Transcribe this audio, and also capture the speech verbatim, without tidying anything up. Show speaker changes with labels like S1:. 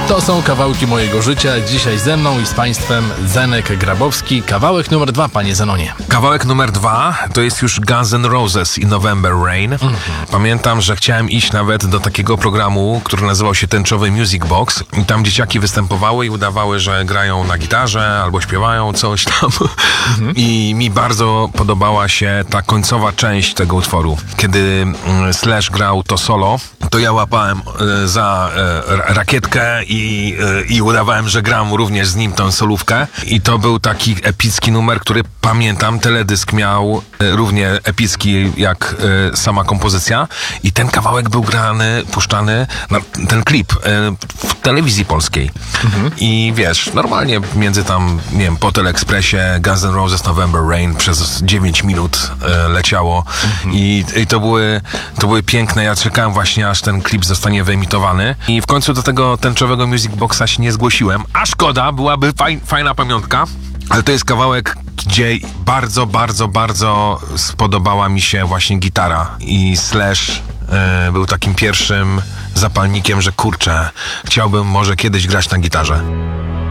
S1: To są kawałki mojego życia. Dzisiaj ze mną i z Państwem Zenek Grabowski. Kawałek numer dwa, panie Zenonie.
S2: Kawałek numer dwa to jest już Guns N' Roses i November Rain. Mhm. Pamiętam, że chciałem iść nawet do takiego programu, który nazywał się Tęczowy Music Box. I tam dzieciaki występowały i udawały, że grają na gitarze albo śpiewają coś tam. Mhm. I mi bardzo podobała się ta końcowa część tego utworu. Kiedy Slash grał to solo, to ja łapałem y, za y, rakietkę i, y, i udawałem, że gram również z nim tą solówkę. I to był taki epicki numer, który pamiętam, teledysk miał y, równie epicki jak y, sama kompozycja. I ten kawałek był grany, puszczany, na, ten klip y, w telewizji polskiej. Mhm. I wiesz, normalnie między tam, nie wiem, po Teleekspresie Guns N' Roses November Rain przez dziewięć minut y, leciało. Mhm. I, i to były to były piękne. Ja czekałem właśnie, aż ten klip zostanie wyemitowany. I w końcu do tego tęczowego Music Boxa się nie zgłosiłem. A szkoda, byłaby faj, fajna pamiątka. Ale to jest kawałek, gdzie bardzo, bardzo, bardzo spodobała mi się właśnie gitara. I Slash y, był takim pierwszym zapalnikiem, że kurczę, chciałbym może kiedyś grać na gitarze.